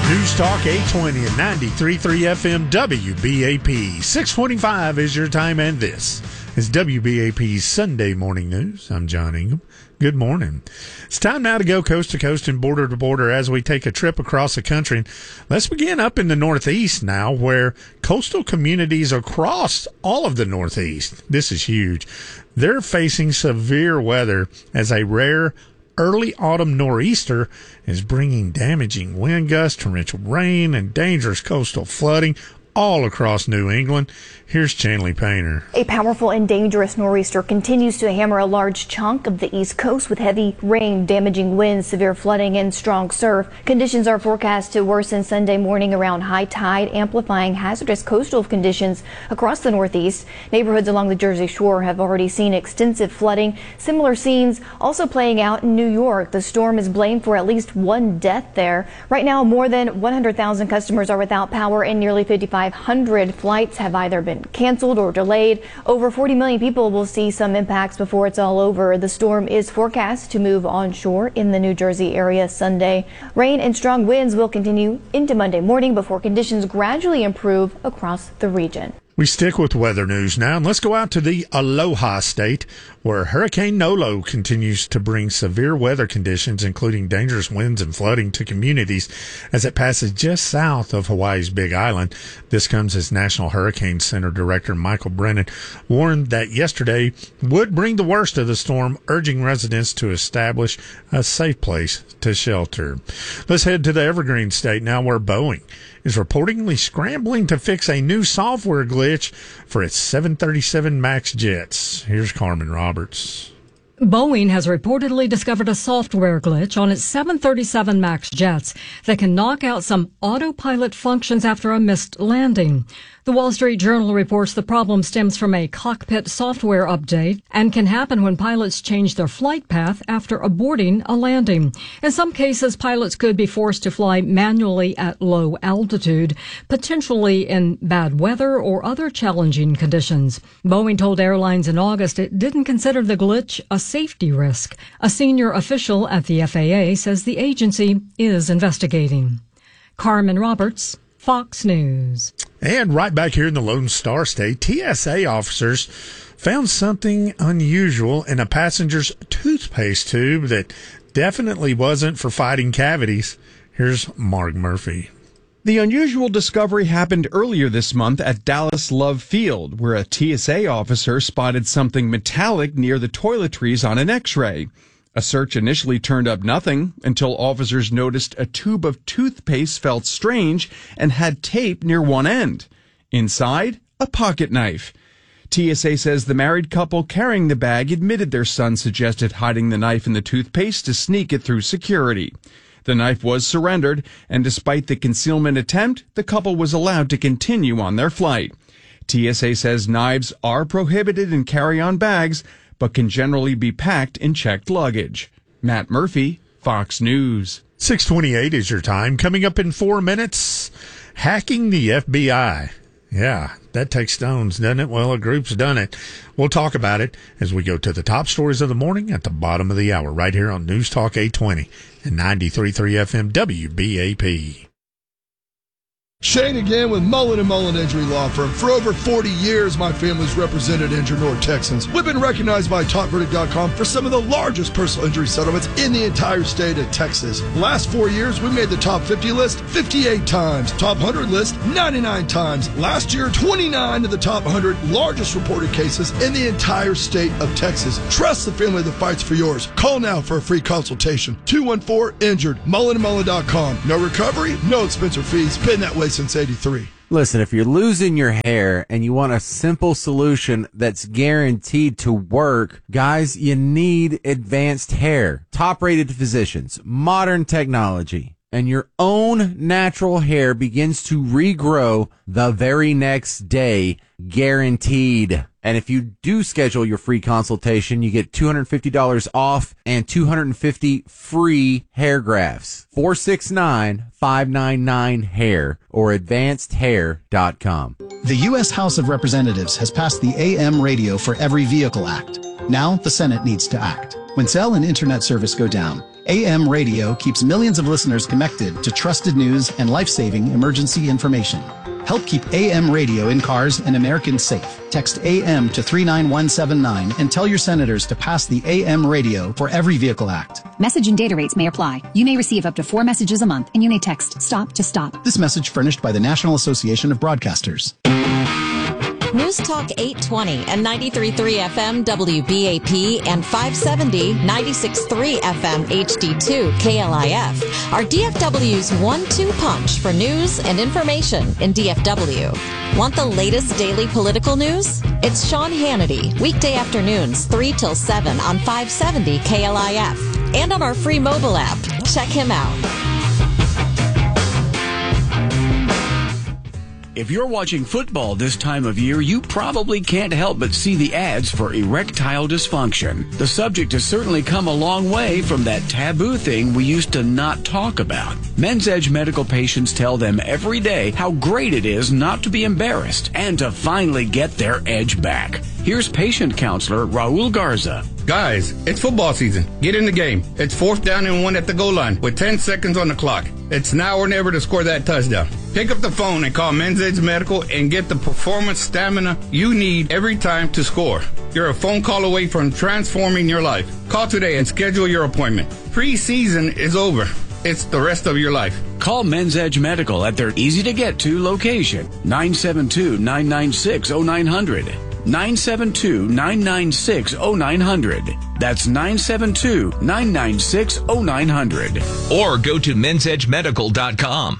News Talk 820 and 93.3 FM WBAP. 625 is your time, and this is WBAP's Sunday Morning News. I'm John Ingham. Good morning. It's time now to go coast to coast and border to border as we take a trip across the country. Let's begin up in the Northeast now, where coastal communities across all of the Northeast, this is huge, they're facing severe weather as a rare early autumn nor'easter is bringing damaging wind gusts, torrential rain, and dangerous coastal flooding all across New England. Here's Chanley Painter. A powerful and dangerous nor'easter continues to hammer a large chunk of the East Coast with heavy rain, damaging winds, severe flooding, and strong surf. Conditions are forecast to worsen Sunday morning around high tide, amplifying hazardous coastal conditions across the Northeast. Neighborhoods along the Jersey Shore have already seen extensive flooding. Similar scenes also playing out in New York. The storm is blamed for at least one death there. Right now, more than 100,000 customers are without power, and nearly 5,500 flights have either been canceled or delayed. Over 40 million people will see some impacts before it's all over. The storm is forecast to move onshore in the New Jersey area Sunday. Rain and strong winds will continue into Monday morning before conditions gradually improve across the region. We stick with weather news now, and let's go out to the Aloha State, where Hurricane Nolo continues to bring severe weather conditions, including dangerous winds and flooding, to communities as it passes just south of Hawaii's Big Island. This comes as National Hurricane Center Director Michael Brennan warned that yesterday would bring the worst of the storm, urging residents to establish a safe place to shelter. Let's head to the Evergreen State now, where Boeing is reportedly scrambling to fix a new software glitch for its 737 MAX jets. Here's Carmen Roberts. Boeing has reportedly discovered a software glitch on its 737 MAX jets that can knock out some autopilot functions after a missed landing. The Wall Street Journal reports the problem stems from a cockpit software update and can happen when pilots change their flight path after aborting a landing. In some cases, pilots could be forced to fly manually at low altitude, potentially in bad weather or other challenging conditions. Boeing told airlines in August it didn't consider the glitch a safety risk. A senior official at the FAA says the agency is investigating. Carmen Roberts, Fox News. And right back here in the Lone Star State, TSA officers found something unusual in a passenger's toothpaste tube that definitely wasn't for fighting cavities. Here's Mark Murphy. The unusual discovery happened earlier this month at Dallas Love Field, where a TSA officer spotted something metallic near the toiletries on an X-ray. A search initially turned up nothing until officers noticed a tube of toothpaste felt strange and had tape near one end. Inside, a pocket knife. TSA says the married couple carrying the bag admitted their son suggested hiding the knife in the toothpaste to sneak it through security. The knife was surrendered, and despite the concealment attempt, the couple was allowed to continue on their flight. TSA says knives are prohibited in carry-on bags, but can generally be packed in checked luggage. Matt Murphy, Fox News. 6:28 is your time. Coming up in 4 minutes, hacking the FBI. Yeah, that takes stones, doesn't it? Well, a group's done it. We'll talk about it as we go to the top stories of the morning at the bottom of the hour, right here on News Talk 820 and 93.3 FM WBAP. Shane again with Mullen & Mullen Injury Law Firm. For over 40 years, my family's represented injured North Texans. We've been recognized by TopVerdict.com for some of the largest personal injury settlements in the entire state of Texas. The last 4 years, we made the top 50 list 58 times, top 100 list 99 times. Last year, 29 of the top 100 largest reported cases in the entire state of Texas. Trust the family that fights for yours. Call now for a free consultation. 214-INJURED, MullenandMullen.com. No recovery, no expense or fees. Been that way since 83. Listen, if you're losing your hair and you want a simple solution that's guaranteed to work, guys, you need Advanced Hair. Top-rated physicians, modern technology, and your own natural hair begins to regrow the very next day, guaranteed. And if you do schedule your free consultation, you get $250 off and 250 free hair grafts. 469-599-HAIR or advancedhair.com. The U.S. House of Representatives has passed the AM Radio for Every Vehicle Act. Now the Senate needs to act. When cell and internet service go down, AM Radio keeps millions of listeners connected to trusted news and life-saving emergency information. Help keep AM radio in cars and Americans safe. Text AM to 39179 and tell your senators to pass the AM radio for Every Vehicle Act. Message and data rates may apply. You may receive up to 4 messages a month, and you may text STOP to STOP. This message furnished by the National Association of Broadcasters. News Talk 820 and 93.3 FM WBAP and 570 96.3 FM HD2 KLIF are DFW's 1-2 punch for news and information in DFW. Want the latest daily political news? It's Sean Hannity, weekday afternoons 3 till 7 on 570 KLIF and on our free mobile app. Check him out. If you're watching football this time of year, you probably can't help but see the ads for erectile dysfunction. The subject has certainly come a long way from that taboo thing we used to not talk about. Men's Edge medical patients tell them every day how great it is not to be embarrassed and to finally get their edge back. Here's patient counselor Raul Garza. Guys, it's football season. Get in the game. It's 4th down and 1 at the goal line with 10 seconds on the clock. It's now or never to score that touchdown. Pick up the phone and call Men's Edge Medical and get the performance stamina you need every time to score. You're a phone call away from transforming your life. Call today and schedule your appointment. Pre-season is over. It's the rest of your life. Call Men's Edge Medical at their easy-to-get-to location, 972-996-0900. 972-996-0900. That's 972-996-0900. Or go to mensedgemedical.com.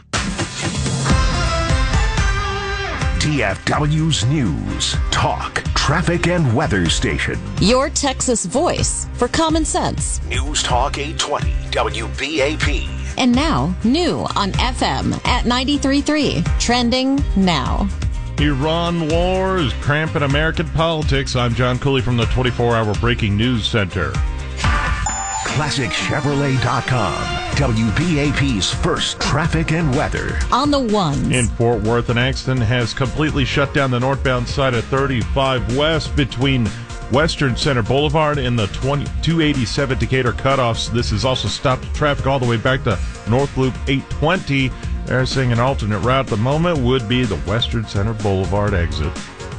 DFW's News, Talk, Traffic, and Weather Station. Your Texas voice for common sense. News Talk 820 WBAP. And now, new on FM at 93.3. Trending now. Iran war is cramping American politics. I'm John Cooley from the 24-hour Breaking News Center. ClassicChevrolet.com. WBAP's first traffic and weather. On the ones. In Fort Worth, an accident has completely shut down the northbound side of 35 West between Western Center Boulevard and the 287 Decatur cutoffs. This has also stopped traffic all the way back to North Loop 820. They're saying an alternate route at the moment would be the Western Center Boulevard exit.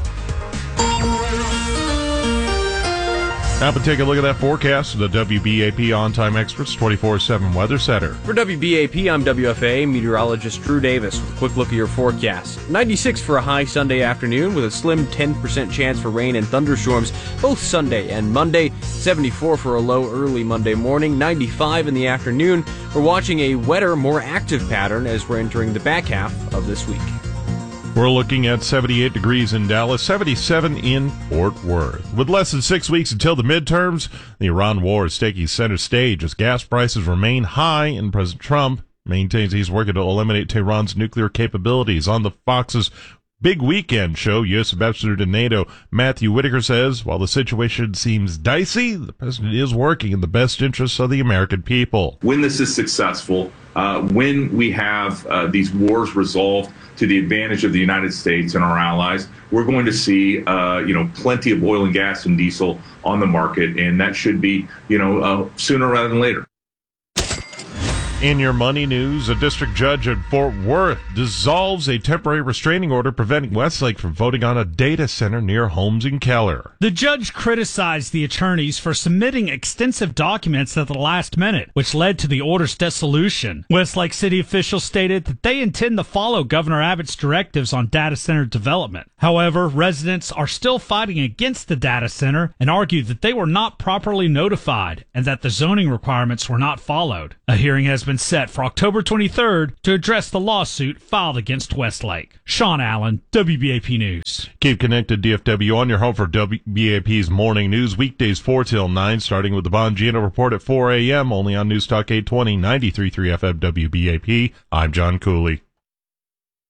Now, but take a look at that forecast of the WBAP On-Time Experts 24/7 Weather Center. For WBAP, I'm WFA meteorologist Drew Davis with a quick look at your forecast. 96 for a high Sunday afternoon with a slim 10% chance for rain and thunderstorms both Sunday and Monday. 74 for a low early Monday morning. 95 in the afternoon. We're watching a wetter, more active pattern as we're entering the back half of this week. We're looking at 78 degrees in Dallas, 77 in Fort Worth. With less than 6 weeks until the midterms, the Iran war is taking center stage as gas prices remain high, and President Trump maintains he's working to eliminate Tehran's nuclear capabilities. On the Fox's Big Weekend show, U.S. Ambassador to NATO Matthew Whitaker says, while the situation seems dicey, the president is working in the best interests of the American people. When this is successful, when we have these wars resolved to the advantage of the United States and our allies, we're going to see, plenty of oil and gas and diesel on the market, and that should be, sooner rather than later. In your money news, a district judge in Fort Worth dissolves a temporary restraining order preventing Westlake from voting on a data center near Holmes and Keller. The judge criticized the attorneys for submitting extensive documents at the last minute, which led to the order's dissolution. Westlake city officials stated that they intend to follow Governor Abbott's directives on data center development. However, residents are still fighting against the data center and argue that they were not properly notified and that the zoning requirements were not followed. A hearing has been set for October 23rd to address the lawsuit filed against Westlake. Sean Allen, WBAP News. Keep connected, DFW, on your home for WBAP's morning news, weekdays 4 till 9, starting with the Bongino Report at 4 a.m., only on News Talk 820, 93.3 FM WBAP. I'm John Cooley.